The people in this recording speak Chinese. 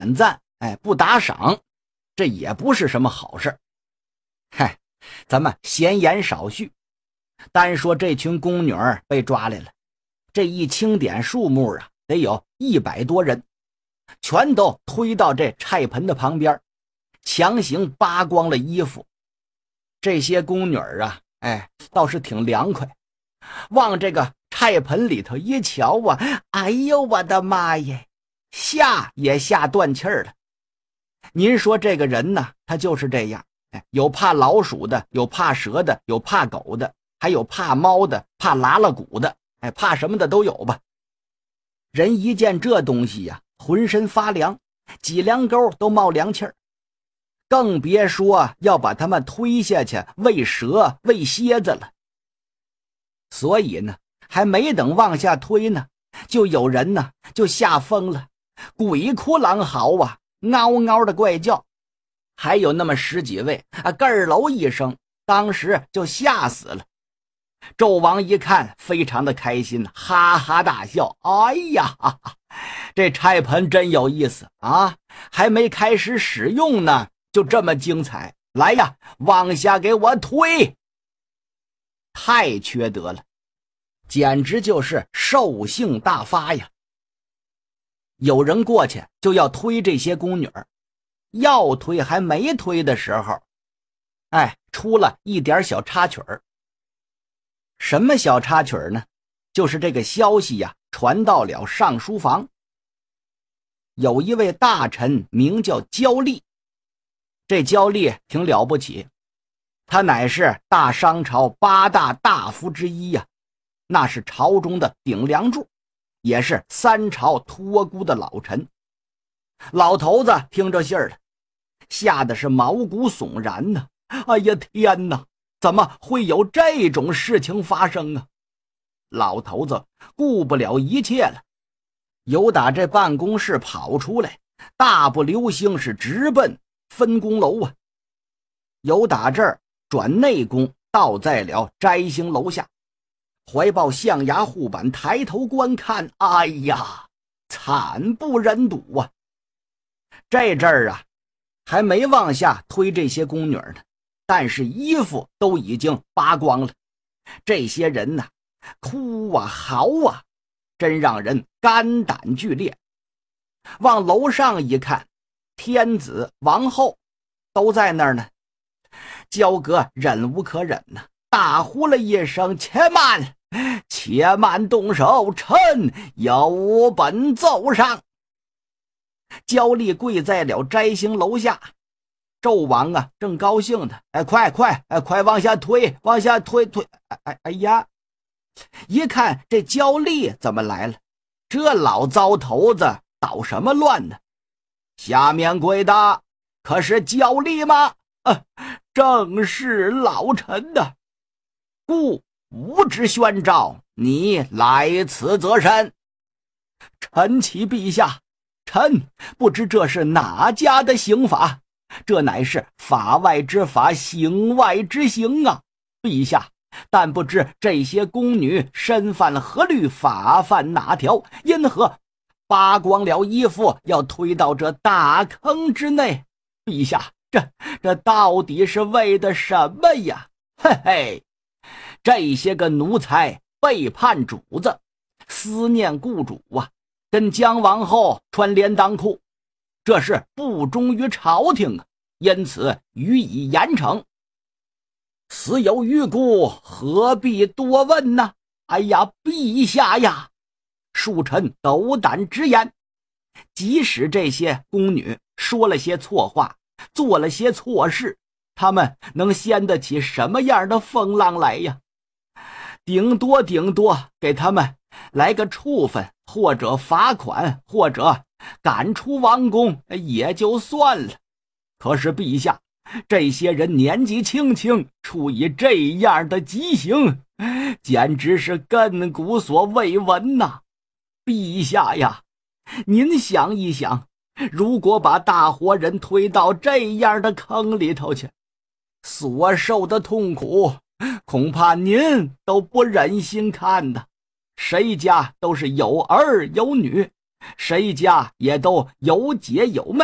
赞，不打赏，这也不是什么好事。嗨，咱们闲言少叙，单说这群宫女儿被抓来了，这一清点数目啊，得有100多人，全都推到这菜盆的旁边，强行扒光了衣服。这些宫女儿啊，倒是挺凉快，往这个菜盆里头一瞧啊，哎呦我的妈耶，吓也吓断气儿了。您说这个人呢，他就是这样，有怕老鼠的，有怕蛇的，有怕狗的，还有怕猫的，怕拉拉骨的，怕什么的都有吧。人一见这东西呀，浑身发凉，脊梁沟都冒凉气儿，更别说要把他们推下去喂蛇喂蝎子了。所以呢，还没等往下推呢，就有人呢就吓疯了，鬼哭狼嚎啊，嗷嗷的怪叫，还有那么10几位咯儿喽一声，当时就吓死了。纣王一看非常的开心，哈哈大笑，哎呀，这菜盆真有意思啊，还没开始使用呢就这么精彩，来呀，往下给我推。太缺德了，简直就是兽性大发呀。有人过去就要推这些宫女儿，要推还没推的时候，出了一点小插曲儿。什么小插曲儿呢？就是这个消息呀，传到了上书房。有一位大臣名叫焦厉，这焦厉挺了不起，他乃是大商朝8大大夫之一呀，那是朝中的顶梁柱，也是3朝托孤的老臣。老头子听着信儿了，吓得是毛骨悚然呢。哎呀天哪，怎么会有这种事情发生啊？老头子顾不了一切了，由打这办公室跑出来，大步流星是直奔分宫楼啊。由打这儿转内宫，到在了摘星楼下，怀抱象牙护板，抬头观看，哎呀，惨不忍睹啊！这阵儿啊，还没往下推这些宫女呢，但是衣服都已经扒光了。这些人呢，哭啊嚎啊，真让人肝胆俱裂。往楼上一看，天子王后都在那儿呢。焦哥忍无可忍呐，大呼了一声：且慢，且慢动手，臣有本奏上。焦厉跪在了摘星楼下，纣王啊正高兴的，快往下推，往下推。哎呀，一看这焦厉怎么来了，这老糟头子捣什么乱呢？下面跪的可是焦厉吗？正是老臣的，故无旨宣诏，你来此则甚？臣启陛下，臣不知这是哪家的刑法，这乃是法外之法，刑外之刑啊！陛下，但不知这些宫女身犯何律，法犯哪条，因何扒光了衣服要推到这大坑之内？陛下，这到底是为的什么呀？嘿嘿，这些个奴才背叛主子，思念故主啊，跟姜王后穿连裆裤，这是不忠于朝廷啊，因此予以严惩。死有余辜，何必多问呢？哎呀，陛下呀，恕臣斗胆直言，即使这些宫女说了些错话，做了些错事，他们能掀得起什么样的风浪来呀？顶多给他们来个处分，或者罚款，或者赶出王宫也就算了。可是陛下，这些人年纪轻轻，处以这样的极刑，简直是亘古所未闻呐！陛下呀，您想一想，如果把大活人推到这样的坑里头去，所受的痛苦，恐怕您都不忍心看的。谁家都是有儿有女， 谁家也都有姐有妹。